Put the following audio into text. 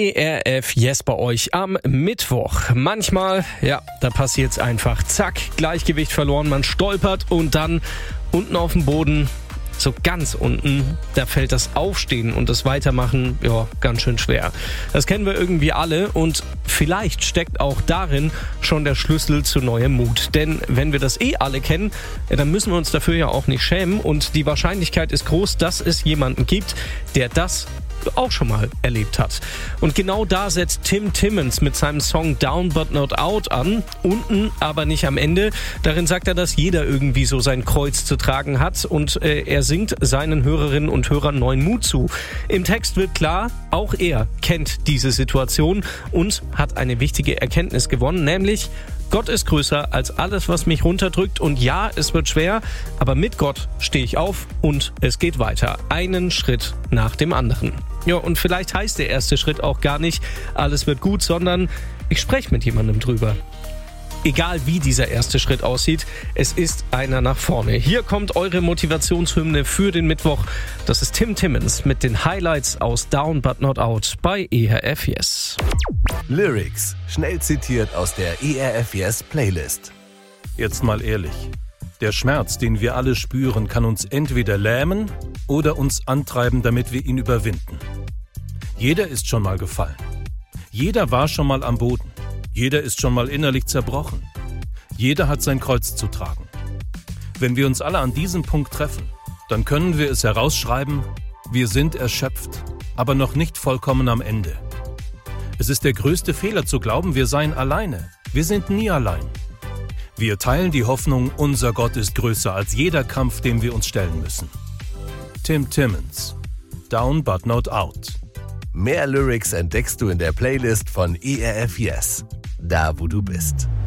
ERF Yes bei euch am Mittwoch. Manchmal, da passiert's einfach. Zack, Gleichgewicht verloren, man stolpert und dann unten auf dem Boden, so ganz unten, da fällt das Aufstehen und das Weitermachen, ganz schön schwer. Das kennen wir irgendwie alle und vielleicht steckt auch darin schon der Schlüssel zu neuem Mut. Denn wenn wir das alle kennen, dann müssen wir uns dafür ja auch nicht schämen und die Wahrscheinlichkeit ist groß, dass es jemanden gibt, der das auch schon mal erlebt hat. Und genau da setzt Tim Timmons mit seinem Song Down But Not Out an. Unten, aber nicht am Ende. Darin sagt er, dass jeder irgendwie so sein Kreuz zu tragen hat und er singt seinen Hörerinnen und Hörern neuen Mut zu. Im Text wird klar, auch er kennt diese Situation und hat eine wichtige Erkenntnis gewonnen, nämlich Gott ist größer als alles, was mich runterdrückt und ja, es wird schwer, aber mit Gott stehe ich auf und es geht weiter. Einen Schritt nach dem anderen. Ja, und vielleicht heißt der erste Schritt auch gar nicht, alles wird gut, sondern ich spreche mit jemandem drüber. Egal wie dieser erste Schritt aussieht, es ist einer nach vorne. Hier kommt eure Motivationshymne für den Mittwoch. Das ist Tim Timmons mit den Highlights aus Down But Not Out bei ERF Yes. Lyrics, schnell zitiert aus der ERF Yes Playlist. Jetzt mal ehrlich, der Schmerz, den wir alle spüren, kann uns entweder lähmen oder uns antreiben, damit wir ihn überwinden. Jeder ist schon mal gefallen. Jeder war schon mal am Boden. Jeder ist schon mal innerlich zerbrochen. Jeder hat sein Kreuz zu tragen. Wenn wir uns alle an diesem Punkt treffen, dann können wir es herausschreiben, wir sind erschöpft, aber noch nicht vollkommen am Ende. Es ist der größte Fehler zu glauben, wir seien alleine. Wir sind nie allein. Wir teilen die Hoffnung, unser Gott ist größer als jeder Kampf, dem wir uns stellen müssen. Tim Timmons, Down But Not Out. Mehr Lyrics entdeckst du in der Playlist von ERF Yes, da wo du bist.